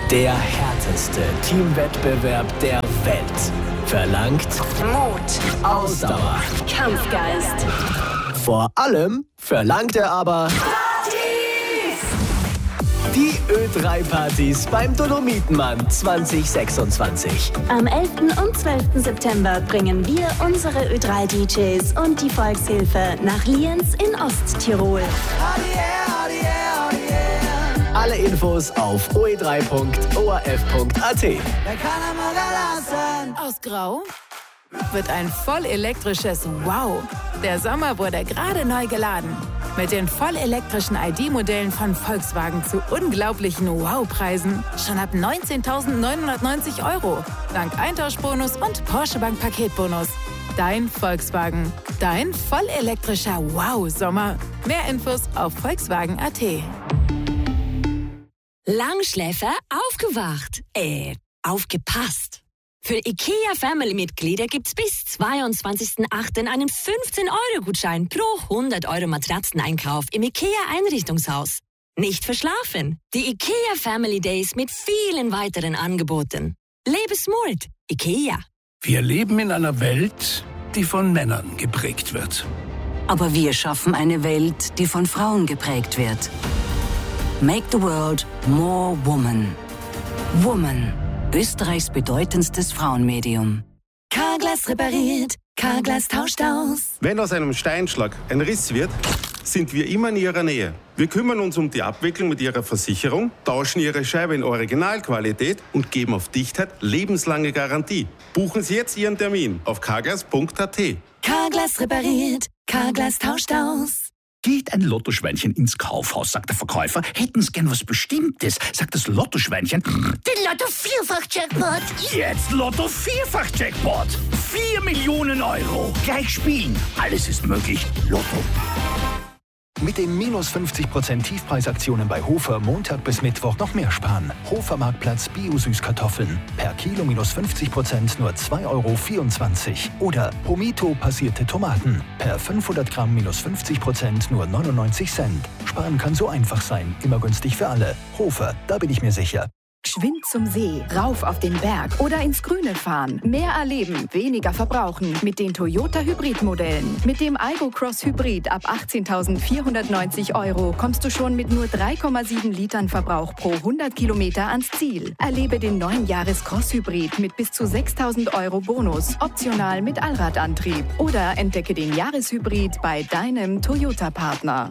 Der härteste Teamwettbewerb der Welt verlangt Mut, Ausdauer, Kampfgeist. Vor allem verlangt er aber die Ö3-Partys beim Dolomitenmann 2026. Am 11. und 12. September bringen wir unsere Ö3-DJs und die Volkshilfe nach Lienz in Osttirol. Alle Infos auf oe3.orf.at. Aus Grau wird ein voll elektrisches Wow. Der Sommer wurde gerade neu geladen. Mit den voll elektrischen ID-Modellen von Volkswagen zu unglaublichen Wow-Preisen. Schon ab 19.990 €. Dank Eintauschbonus und Porsche Bank Paketbonus. Dein Volkswagen. Dein voll elektrischer Wow-Sommer. Mehr Infos auf Volkswagen.at. Langschläfer aufgewacht. Aufgepasst. Für IKEA-Family-Mitglieder gibt's bis 22.08. einen 15-Euro-Gutschein pro 100 € Matratzeneinkauf im IKEA-Einrichtungshaus. Nicht verschlafen. Die IKEA Family Days mit vielen weiteren Angeboten. Lebe smart. IKEA. Wir leben in einer Welt, die von Männern geprägt wird. Aber wir schaffen eine Welt, die von Frauen geprägt wird. Make the world more woman. Woman. Österreichs bedeutendstes Frauenmedium. Carglass repariert, Carglass tauscht aus. Wenn aus einem Steinschlag ein Riss wird, sind wir immer in Ihrer Nähe. Wir kümmern uns um die Abwicklung mit Ihrer Versicherung, tauschen Ihre Scheibe in Originalqualität und geben auf Dichtheit lebenslange Garantie. Buchen Sie jetzt Ihren Termin auf carglass.at. Carglass repariert, Carglass tauscht aus. Geht ein Lottoschweinchen ins Kaufhaus, sagt der Verkäufer, hätten Sie gern was Bestimmtes, sagt das Lottoschweinchen. Den Lotto-Vierfach-Jackpot. Jetzt Lotto-Vierfach-Jackpot. 4 Millionen €. Gleich spielen. Alles ist möglich. Lotto. Mit den minus 50% Tiefpreisaktionen bei Hofer Montag bis Mittwoch noch mehr sparen. Hofer Marktplatz Bio-Süßkartoffeln. Per Kilo minus 50% nur 2,24 €. Oder Pomito passierte Tomaten. Per 500 Gramm minus 50% nur 99 Cent. Sparen kann so einfach sein. Immer günstig für alle. Hofer, da bin ich mir sicher. Geschwind zum See, rauf auf den Berg oder ins Grüne fahren. Mehr erleben, weniger verbrauchen mit den Toyota Hybrid-Modellen. Mit dem Aygo Cross Hybrid ab 18.490 € kommst du schon mit nur 3,7 Litern Verbrauch pro 100 Kilometer ans Ziel. Erlebe den neuen Jahres Cross Hybrid mit bis zu 6.000 € Bonus, optional mit Allradantrieb. Oder entdecke den Jahreshybrid bei deinem Toyota-Partner.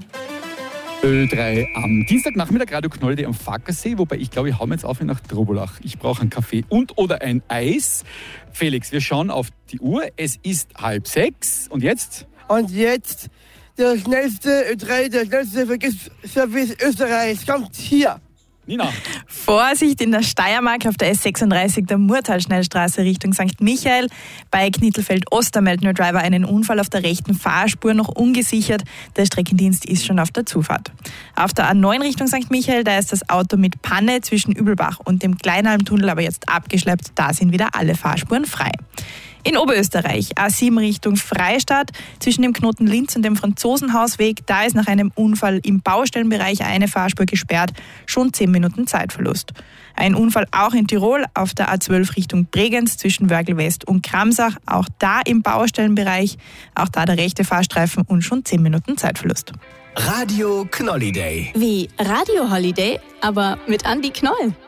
Ö3 am Dienstagnachmittag, Radio Knoll am Fackersee, wobei ich glaube, ich hau mir jetzt auf nach Drobolach. Ich brauche einen Kaffee oder ein Eis. Felix, wir schauen auf die Uhr. Es ist 5:30 und jetzt? Und jetzt der schnellste Ö3, der schnellste Verkehrsservice Österreichs kommt hier. Nina. Vorsicht in der Steiermark auf der S36 der Murtalschnellstraße Richtung St. Michael. Bei Knittelfeld-Oster melden nur Driver einen Unfall auf der rechten Fahrspur, noch ungesichert. Der Streckendienst ist schon auf der Zufahrt. Auf der A9 Richtung St. Michael, da ist das Auto mit Panne zwischen Übelbach und dem Kleinalmtunnel aber jetzt abgeschleppt. Da sind wieder alle Fahrspuren frei. In Oberösterreich, A7 Richtung Freistadt, zwischen dem Knoten Linz und dem Franzosenhausweg, da ist nach einem Unfall im Baustellenbereich eine Fahrspur gesperrt, schon 10 Minuten Zeitverlust. Ein Unfall auch in Tirol auf der A12 Richtung Bregenz zwischen Wörgl West und Kramsach, auch da im Baustellenbereich, auch da der rechte Fahrstreifen und schon 10 Minuten Zeitverlust. Radio Knolliday. Wie Radio Holiday, aber mit Andi Knoll.